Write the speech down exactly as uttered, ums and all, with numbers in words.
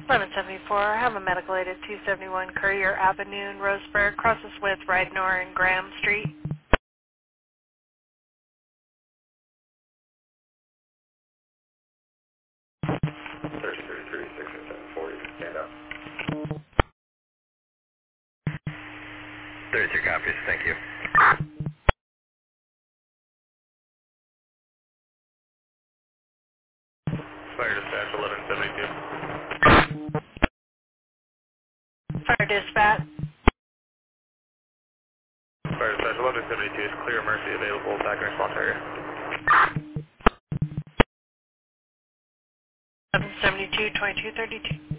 eleven seventy-four, I have a medical aid at two seventy-one Courier Avenue in Roseburg, crosses with Ridenour and Graham Street. thirty, thirty-three, six, seven, forty, stand up. thirty-two copies, thank you. Fire dispatch eleven seventy-two. Fire dispatch. Fire dispatch eleven seventy-two is clear emergency available, back in response area. eleven seventy-two, twenty-two thirty-two.